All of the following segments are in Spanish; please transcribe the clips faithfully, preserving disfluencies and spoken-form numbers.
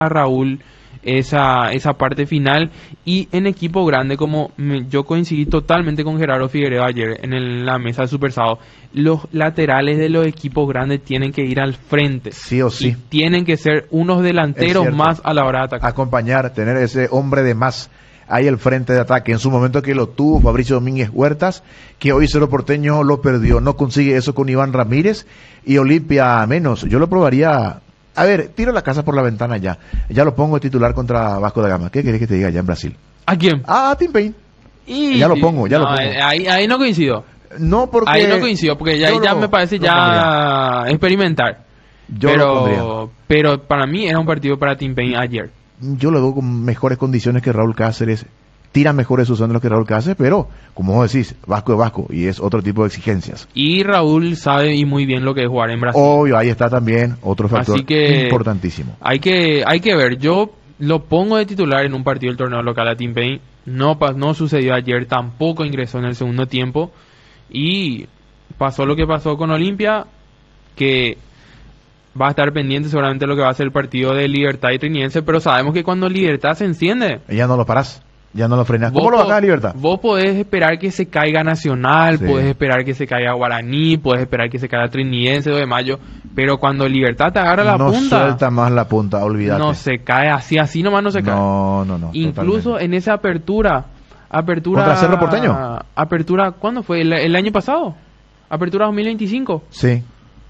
a Raúl esa esa parte final. Y en equipo grande, como me, yo coincidí totalmente con Gerardo Figueredo ayer en el, la mesa de Super Sábado, los laterales de los equipos grandes tienen que ir al frente, sí o sí, y tienen que ser unos delanteros más a la hora de atacar, acompañar, tener ese hombre de más ahí al frente de ataque. En su momento que lo tuvo Fabricio Domínguez Huertas, que hoy Cerro Porteño lo perdió, no consigue eso con Iván Ramírez, y Olimpia menos. Yo lo probaría. A ver, tiro la casa por la ventana ya. Ya lo pongo de titular contra Vasco da Gama. ¿Qué querés que te diga ya en Brasil? ¿A quién? Ah, Tim Payne. Y, ya lo pongo, ya no, lo pongo. Ahí, ahí no coincido. No, porque... Ahí no coincido, porque ya, ya lo, me parece ya pondría. experimentar. Yo pero, pero para mí era un partido para Tim Payne ayer. Yo lo veo con mejores condiciones que Raúl Cáceres. Tira mejores sus zonas que Raúl Cáceres, pero, como vos decís, Vasco es Vasco y es otro tipo de exigencias. Y Raúl sabe y muy bien lo que es jugar en Brasil. Obvio, ahí está también otro factor Así que importantísimo. Hay que, hay que ver. Yo lo pongo de titular en un partido del torneo local a Tim Payne. No, no sucedió ayer, tampoco ingresó en el segundo tiempo. Y pasó lo que pasó con Olimpia, que va a estar pendiente seguramente de lo que va a ser el partido de Libertad y Trinidense, pero sabemos que cuando Libertad se enciende, ya no lo parás, ya no lo frenas. ¿Cómo lo bajás a Libertad? Vos podés esperar que se caiga Nacional, sí. podés esperar que se caiga Guaraní, podés esperar que se caiga Trinidense dos de mayo, pero cuando Libertad te agarra la no punta, no suelta más la punta, olvídate. No se cae así, así nomás no se cae. No, no, no. Incluso totalmente. En esa apertura, apertura... ¿Contra Cerro Porteño? Apertura, ¿cuándo fue? ¿El, el año pasado? Apertura dos mil veinticinco. Sí.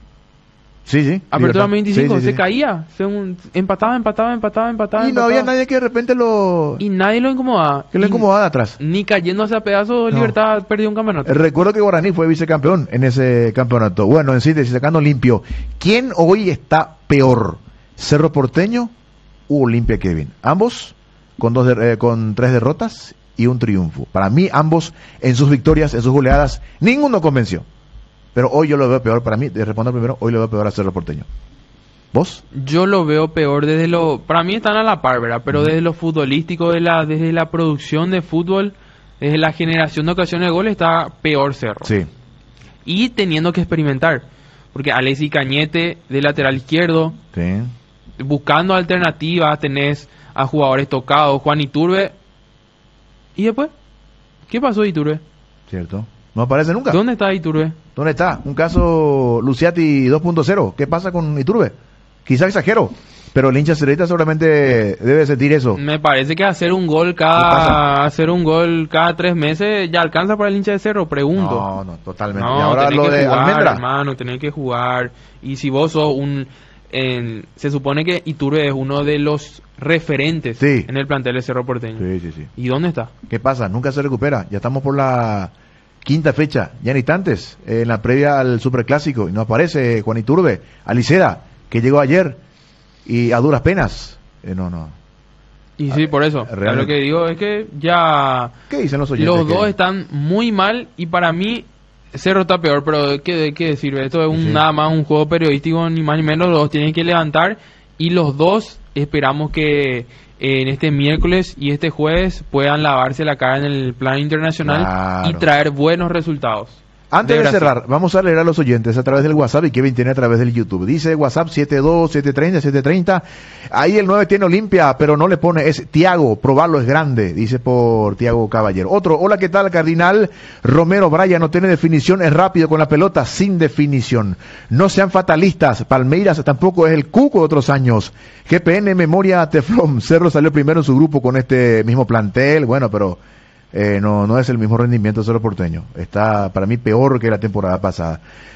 Sí, sí. Apertura dos mil veinticinco, sí, sí, se sí. caía, se un, empataba, empataba, empataba, empataba. Y empataba. no había nadie que de repente lo... Y nadie lo incomodaba. Que lo incomodaba atrás. Ni cayéndose a pedazos, no. Libertad perdió un campeonato. Recuerdo que Guaraní fue vicecampeón en ese campeonato. Bueno, en síntesis, sacando limpio. ¿Quién hoy está peor? ¿Cerro Porteño u Olimpia, Kevin? Ambos con, dos de, eh, con tres derrotas y un triunfo. Para mí, ambos en sus victorias, en sus goleadas, ninguno convenció. Pero hoy yo lo veo peor, para mí, te respondo primero, hoy lo veo peor a Cerro Porteño. ¿Vos? Yo lo veo peor desde lo... Para mí están a la par, ¿verdad? Pero uh-huh. desde lo futbolístico, de la, desde la producción de fútbol, desde la generación de ocasiones de goles, está peor Cerro. Sí. Y teniendo que experimentar. Porque Alexis Cañete, de lateral izquierdo, sí. buscando alternativas, tenés a jugadores tocados, Juan Iturbe. ¿Y después? ¿Qué pasó Iturbe? Cierto. No aparece nunca. ¿Dónde está Iturbe? ¿Dónde está? Un caso Luciati dos punto cero. ¿Qué pasa con Iturbe? Quizá exagero, pero el hincha cerrita seguramente debe sentir eso. Me parece que hacer un gol cada hacer un gol cada tres meses ya alcanza para el hincha de Cerro, pregunto. No, no, totalmente. No, y ahora lo de jugar, Almendra. hermano, tenés que jugar. Y si vos sos un... En, se supone que Iturbe es uno de los referentes sí. en el plantel de Cerro Porteño. Sí, sí, sí. ¿Y dónde está? ¿Qué pasa? Nunca se recupera. Ya estamos por la quinta fecha, ya en instantes, en la previa al Superclásico, y no aparece Juan Iturbe, Aliceda, que llegó ayer, y a duras penas. Eh, no, no. Y sí, por eso. Lo que digo es que ya... ¿Qué dicen los oyentes? Los dos que... están muy mal, y para mí Cerro está peor, pero ¿qué, qué decir? Esto es un, sí. nada más un juego periodístico, ni más ni menos. Los dos tienen que levantar, y los dos esperamos que en este miércoles y este jueves puedan lavarse la cara en el plano internacional, claro, y traer buenos resultados. Antes de, de cerrar, vamos a leer a los oyentes a través del WhatsApp, y Kevin tiene a través del YouTube. Dice WhatsApp siete dos siete tres cero siete tres cero. Ahí el nueve tiene Olimpia, pero no le pone, es Tiago, probarlo es grande, dice por Tiago Caballero. Otro, hola, ¿qué tal, Cardinal? Romero Brian, no tiene definición, es rápido con la pelota, sin definición. No sean fatalistas, Palmeiras tampoco es el Cuco de otros años. G P N, memoria Teflón, Cerro salió primero en su grupo con este mismo plantel, bueno, pero... Eh, no no es el mismo rendimiento de Cerro Porteño. Está para mí peor que la temporada pasada.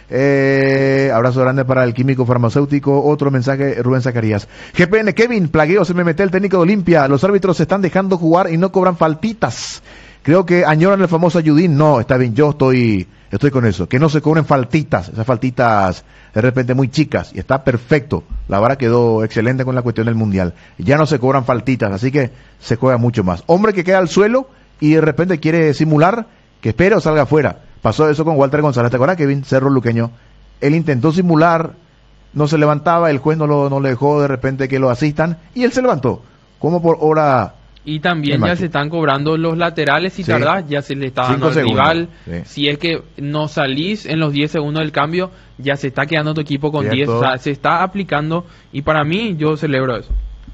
Eh, abrazo grande para el químico farmacéutico. Otro mensaje, Rubén Zacarías. G P N, Kevin, plagueo, se me mete el técnico de Olimpia. Los árbitros se están dejando jugar y no cobran faltitas. Creo que añoran el famoso Ayudín. No, está bien, yo estoy estoy con eso. Que no se cobren faltitas, esas faltitas de repente muy chicas. Y está perfecto. La vara quedó excelente con la cuestión del Mundial. Ya no se cobran faltitas, así que se juega mucho más. Hombre que queda al suelo y de repente quiere simular, que espere o salga afuera. Pasó eso con Walter González. ¿Te acuerdas, Kevin? Cerro Luqueño. Él intentó simular, no se levantaba, el juez no lo no le dejó de repente que lo asistan, y él se levantó. Como por hora... Y también ya se están cobrando los laterales, si sí. tardás, ya se le está dando al rival. Sí. Si es que no salís en los diez segundos del cambio, ya se está quedando tu equipo con diez. O sea, se está aplicando, y para mí, yo celebro eso.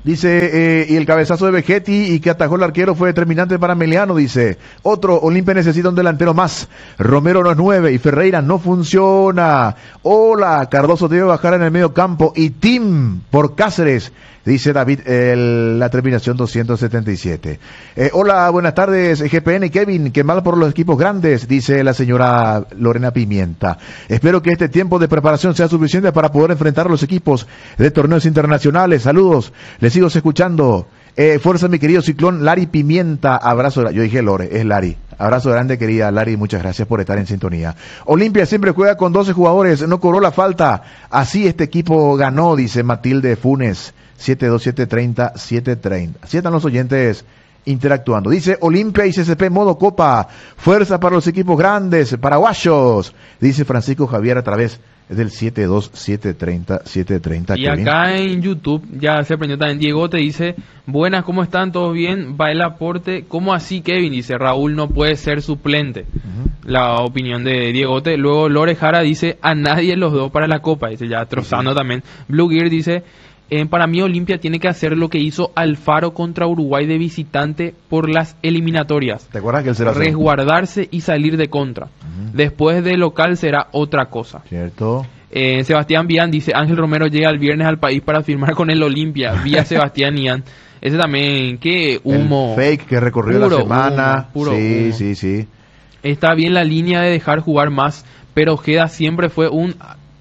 Dice, eh, y el cabezazo de Vegetti y que atajó el arquero fue determinante para Meliano, dice. Otro, Olimpia necesita un delantero más. Romero no es nueve y Ferreira no funciona. Hola, Cardoso debe bajar en el medio campo y Tim por Cáceres, dice David, el, la terminación doscientos setenta y siete. Eh, hola, buenas tardes, G P N, Kevin, que mal por los equipos grandes, dice la señora Lorena Pimienta. Espero que este tiempo de preparación sea suficiente para poder enfrentar a los equipos de torneos internacionales. Saludos, les sigo escuchando. Eh, fuerza, mi querido Ciclón. Lari Pimienta, abrazo. Yo dije Lore, es Lari. Abrazo grande, querida Lari, muchas gracias por estar en sintonía. Olimpia siempre juega con doce jugadores, no cobró la falta. Así este equipo ganó, dice Matilde Funes. siete dos siete treinta siete treinta. Así están los oyentes interactuando. Dice Olimpia y C C P modo Copa. Fuerza para los equipos grandes, paraguayos. Dice Francisco Javier a través del siete dos siete treinta siete treinta. Y acá en YouTube ya se aprendió también. Diego te dice, buenas, ¿cómo están? ¿Todos bien? Va el aporte. ¿Cómo así, Kevin? Dice, Raúl no puede ser suplente. Uh-huh. La opinión de Diegote. Luego Lore Jara dice, a nadie los dos para la Copa. Dice, ya trozando uh-huh. también. Blue Gear dice, eh, para mí Olimpia tiene que hacer lo que hizo Alfaro contra Uruguay de visitante por las eliminatorias. ¿Te acuerdas que él será resguardarse y salir de contra? Uh-huh. Después de local será otra cosa. Cierto. Eh, Sebastián Vian dice, Ángel Romero llega el viernes al país para firmar con el Olimpia, vía Sebastián Ian. Ese también, qué humo. El fake que recorrió la semana. Humo, puro sí, humo. sí, sí. Está bien la línea de dejar jugar más, pero Ojeda siempre fue un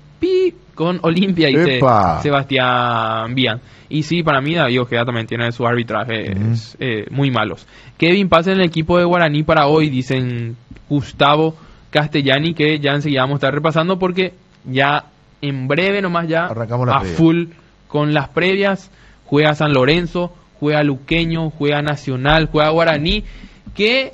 pi con Olimpia, dice Epa. Sebastián Vian. Y sí, para mí David Ojeda también tiene su arbitraje mm. es, eh, muy malos. Kevin pasa en el equipo de Guaraní para hoy, dicen Gustavo Castellani, que ya enseguida vamos a estar repasando porque ya en breve nomás ya arrancamos la a previa. Full con las previas. Juega San Lorenzo, juega Luqueño, juega Nacional, juega Guaraní, que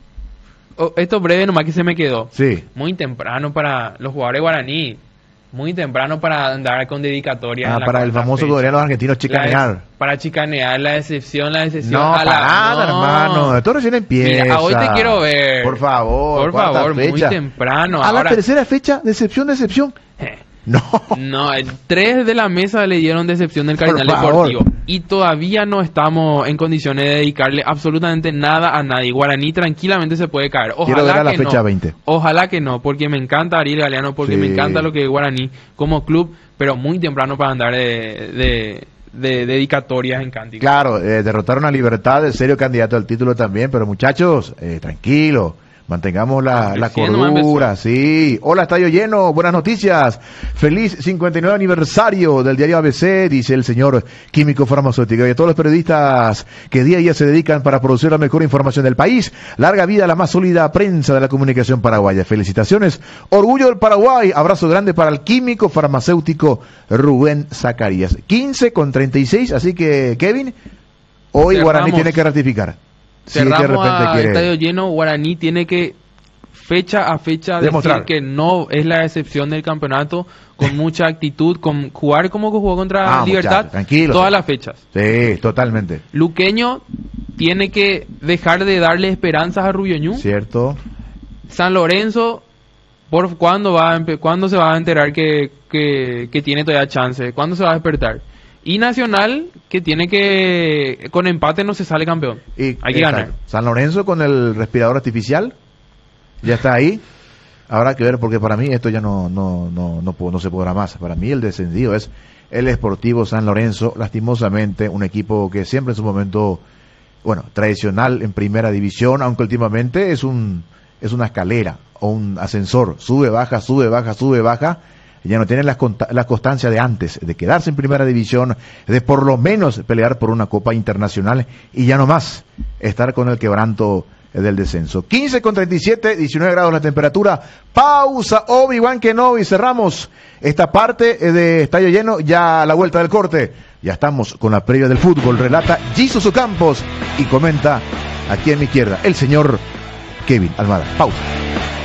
oh, esto breve nomás que se me quedó. Sí. Muy temprano para los jugadores de Guaraní, muy temprano para andar con dedicatoria. Ah, para el famoso que los argentinos chicanear. La, para chicanear, la decepción, la decepción. No, a la, parada, no. hermano. Esto recién empieza. Mira, hoy te quiero ver. Por favor. Por favor, fecha? Muy temprano. A Ahora, la tercera fecha, decepción, decepción. No. No, el tres de la mesa le dieron decepción del Cardinal Deportivo. Y todavía no estamos en condiciones de dedicarle absolutamente nada a nadie. Guaraní tranquilamente se puede caer. Ojalá Quiero ver a la que fecha no. veinte. Ojalá que no, porque me encanta Ariel Galeano, porque sí. me encanta lo que es Guaraní como club, pero muy temprano para andar de, de, de dedicatorias en cántico. Claro, eh, derrotaron a Libertad, el serio candidato al título también, pero muchachos, eh, tranquilo. Mantengamos la, la cordura, sí. Hola, estadio lleno, buenas noticias. Feliz cincuenta y nueve aniversario del diario A B C, dice el señor químico farmacéutico. Y a todos los periodistas que día a día se dedican para producir la mejor información del país. Larga vida a la más sólida prensa de la comunicación paraguaya. Felicitaciones, orgullo del Paraguay. Abrazo grande para el químico farmacéutico Rubén Zacarías. quince con treinta y seis, así que, Kevin, hoy Cerramos. Guaraní tiene que ratificar. Cerramos sí, de repente a quiere... estadio lleno. Guaraní tiene que fecha a fecha demostrar decir que no es la excepción del campeonato, con mucha actitud, con jugar como que jugó contra ah, Libertad tranquilo, todas sí. las fechas. Sí, totalmente. Luqueño tiene que dejar de darle esperanzas a Rubioñú. Cierto. San Lorenzo, ¿por cuándo va a empe- cuándo se va a enterar que, que, que tiene todavía chance? ¿Cuándo se va a despertar? Y Nacional, que tiene que, con empate no se sale campeón. Y, hay que exacto. ganar. San Lorenzo con el respirador artificial, ya está ahí. Habrá que ver, porque para mí esto ya no no no no, no, no se podrá más. Para mí el descendido es el Sportivo San Lorenzo, lastimosamente un equipo que siempre en su momento, bueno, tradicional en primera división, aunque últimamente es un es una escalera o un ascensor, sube, baja, sube, baja, sube, baja. Ya no tienen la, la constancia de antes, de quedarse en primera división, de por lo menos pelear por una copa internacional y ya no más estar con el quebranto del descenso. quince con treinta y siete, diecinueve grados la temperatura. Pausa, Obi-Wan Kenobi. Cerramos esta parte de Estadio Lleno, ya a la vuelta del corte. Ya estamos con la previa del fútbol. Relata Jesus Ocampos y comenta aquí a mi izquierda el señor Kevin Almada. Pausa.